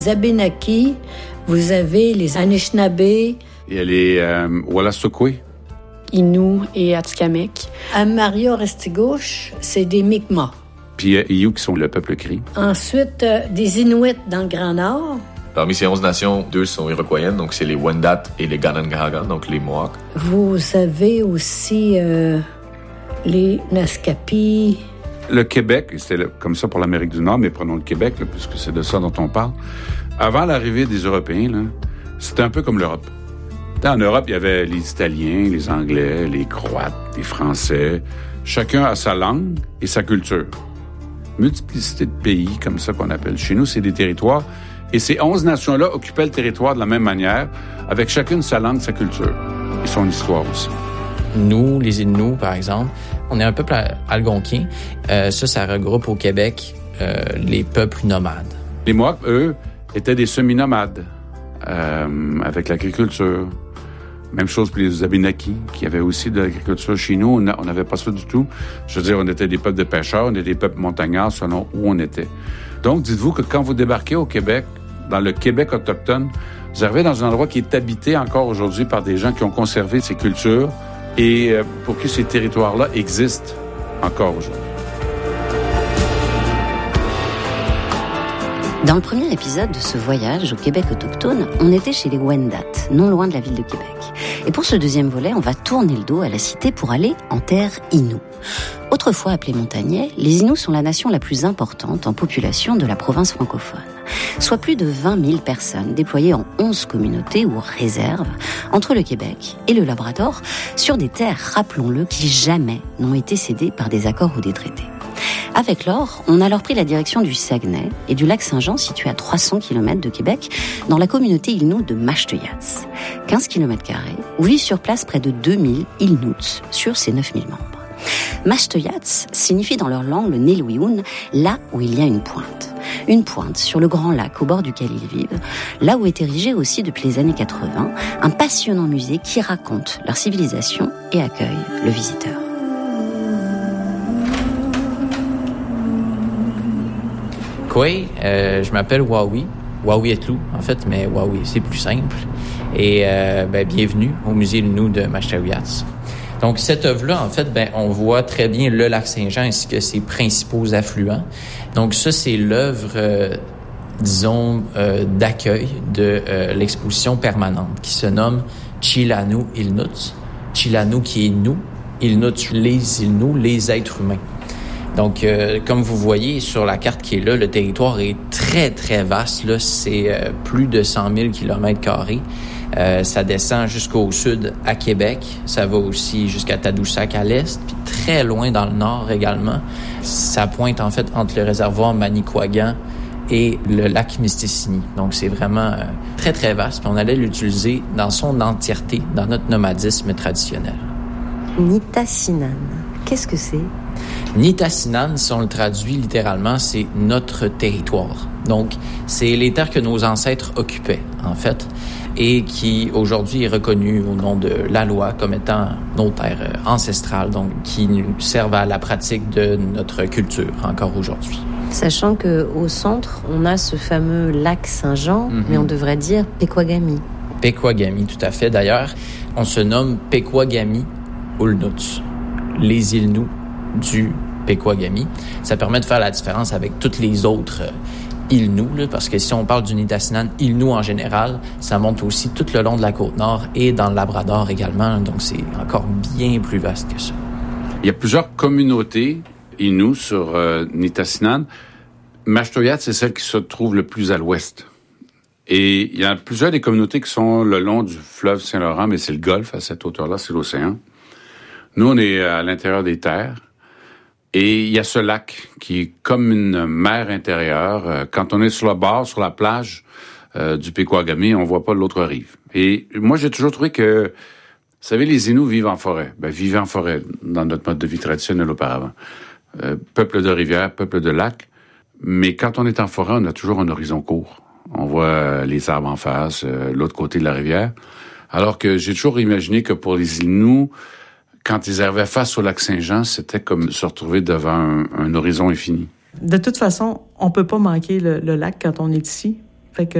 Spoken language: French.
Abénaquis, vous avez les Anishinabés. Il y a les Wolastoqey. Innu et Atikamekw. À Maria-Restigouche, c'est des Mi'kmaq. Puis il y a Iyou qui sont le peuple cri. Ensuite, des Inuits dans le Grand Nord. Parmi ces 11 nations, 2 sont iroquoiennes, donc c'est les Wendat et les Ganangahaga, donc les Mohawks. Vous avez aussi les Naskapi. Le Québec, c'était comme ça pour l'Amérique du Nord, mais prenons le Québec, là, puisque c'est de ça dont on parle. Avant l'arrivée des Européens, là, c'était un peu comme l'Europe. En Europe, il y avait les Italiens, les Anglais, les Croates, les Français. Chacun a sa langue et sa culture. Multiplicité de pays, comme ça qu'on appelle. Chez nous, c'est des territoires. Et ces 11 nations-là occupaient le territoire de la même manière, avec chacune sa langue, sa culture et son histoire aussi. Nous, les Inuits, par exemple, on est un peuple algonquin. Ça regroupe au Québec les peuples nomades. Les Mohawks, eux, étaient des semi-nomades, avec l'agriculture. Même chose pour les Abénaquis, qui avaient aussi de l'agriculture. Chez nous, on n'avait pas ça du tout. Je veux dire, on était des peuples de pêcheurs, on était des peuples montagnards selon où on était. Donc, dites-vous que quand vous débarquez au Québec, dans le Québec autochtone, vous arrivez dans un endroit qui est habité encore aujourd'hui par des gens qui ont conservé ces cultures et pour qui ces territoires-là existent encore aujourd'hui. Dans le premier épisode de ce voyage au Québec autochtone, on était chez les Wendat, non loin de la ville de Québec. Et pour ce deuxième volet, on va tourner le dos à la cité pour aller en terre Innu. Autrefois appelés montagnais, les Inuits sont la nation la plus importante en population de la province francophone. Soit plus de 20 000 personnes déployées en 11 communautés ou réserves entre le Québec et le Labrador sur des terres, rappelons-le, qui jamais n'ont été cédées par des accords ou des traités. Avec l'or, on a alors pris la direction du Saguenay et du lac Saint-Jean situé à 300 km de Québec dans la communauté Innu de Mashteuiatsi, 15 km2, où vivent sur place près de 2000 Inuits sur ces 9000 membres. Mashteuiatsi signifie dans leur langue le Nélouioun, là où il y a une pointe. Une pointe sur le grand lac au bord duquel ils vivent, là où est érigé aussi depuis les années 80 un passionnant musée qui raconte leur civilisation et accueille le visiteur. Kwe, je m'appelle Wawi. Wawi Etlou, en fait, mais Wawi, c'est plus simple. Et bienvenue au musée Innu de Mashteuiatsi. Donc, cette œuvre-là, en fait, on voit très bien le lac Saint-Jean ainsi que ses principaux affluents. Donc, ça, c'est l'œuvre, d'accueil de l'exposition permanente qui se nomme Chilanu Ilnuts. Chilanu qui est nous, Ilnuts, les Inuits, les êtres humains. Donc, comme vous voyez sur la carte qui est là, le territoire est très, très vaste. Là, c'est plus de 100 000 km². Ça descend jusqu'au sud à Québec. Ça va aussi jusqu'à Tadoussac à l'est, puis très loin dans le nord également. Ça pointe en fait entre le réservoir Manicouagan et le lac Mistassini. Donc, c'est vraiment très, très vaste. Puis on allait l'utiliser dans son entièreté dans notre nomadisme traditionnel. Nitassinan, qu'est-ce que c'est? Nitassinan, si on le traduit littéralement, c'est notre territoire. Donc, c'est les terres que nos ancêtres occupaient, en fait, et qui, aujourd'hui, est reconnu au nom de la loi comme étant nos terres ancestrales, donc qui nous servent à la pratique de notre culture encore aujourd'hui. Sachant qu'au centre, on a ce fameux lac Saint-Jean, mais on devrait dire Pequagami. Pequagami, tout à fait. D'ailleurs, on se nomme Pequagami Ulnuts, les Inuits du Pequagami. Ça permet de faire la différence avec toutes les autres Inuits, parce que si on parle du Nitassinan Inuit en général, ça monte aussi tout le long de la Côte-Nord et dans le Labrador également, donc c'est encore bien plus vaste que ça. Il y a plusieurs communautés Inuits sur Nitassinan. Mashteuiatsi, c'est celle qui se trouve le plus à l'ouest. Et il y a plusieurs des communautés qui sont le long du fleuve Saint-Laurent, mais c'est le golfe à cette hauteur-là, c'est l'océan. Nous, on est à l'intérieur des terres. Et il y a ce lac qui est comme une mer intérieure. Quand on est sur le bord, sur la plage du Pequagami, on voit pas l'autre rive. Et moi, j'ai toujours trouvé que, vous savez, les Inuits vivent en forêt. Vivaient en forêt dans notre mode de vie traditionnel auparavant. Peuple de rivière, peuple de lac. Mais quand on est en forêt, on a toujours un horizon court. On voit les arbres en face, l'autre côté de la rivière. Alors que j'ai toujours imaginé que pour les Inuits, quand ils arrivaient face au lac Saint-Jean, c'était comme se retrouver devant un horizon infini. De toute façon, on peut pas manquer le lac quand on est ici. Fait que